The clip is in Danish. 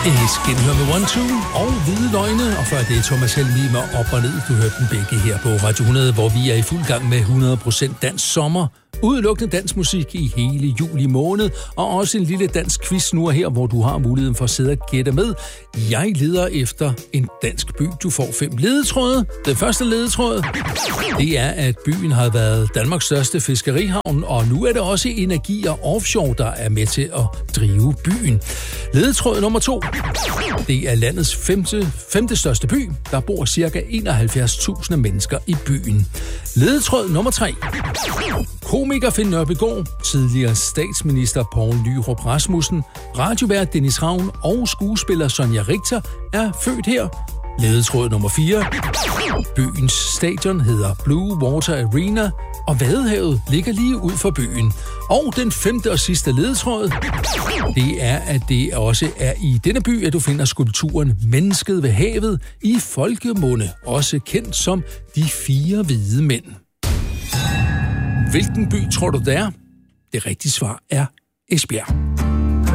Skinhør med One Two og Hvide Løgne, og før det er Thomas Helmig med Op og Ned. Du hørte den begge her på Radio 100, hvor vi er i fuld gang med 100% dansk sommer. Udelukkende dansk musik i hele juli måned, og også en lille dansk quiz nu her, hvor du har muligheden for at sidde og gætte med. Jeg leder efter en dansk by. Du får 5 ledetråde. Den første ledetråd, det er, at byen har været Danmarks største fiskerihavn, og nu er det også Energi og Offshore, der er med til at drive byen. Ledetråd nummer 2, det er landets femte største by. Der bor ca. 71.000 mennesker i byen. Ledetråd nummer 3, komiker Finn Nørbegaard, tidligere statsminister Poul Nyrup Rasmussen, radiovært Dennis Ravn og skuespiller Sonja Richter er født her. Ledetråd nummer 4, byens stadion hedder Blue Water Arena, og Vadehavet ligger lige ud for byen. Og den 5. og sidste ledetråd, det er, at det også er i denne by, at du finder skulpturen Mennesket ved havet i folkemunde, også kendt som De 4 hvide mænd. Hvilken by tror du det er? Det rigtige svar er Esbjerg.